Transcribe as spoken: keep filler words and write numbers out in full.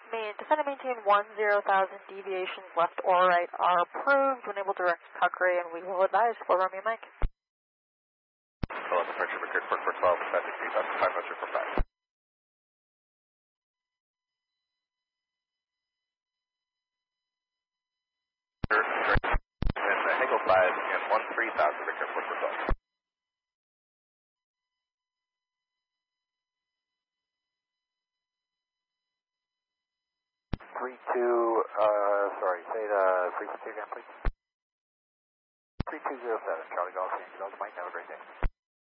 Main, descend and maintain one zero thousand deviations left or right are approved. When able, direct Tuckeray, and we will advise for Romeo Mike. Hello, departure record for four twelve, traffic three thousand five hundred for five. And the Hegel five and one three thousand record for four twelve. three two, uh, sorry, say the frequency again, please. three two zero seven, Charlie Golf, Yankee Delta Mike, have a great day.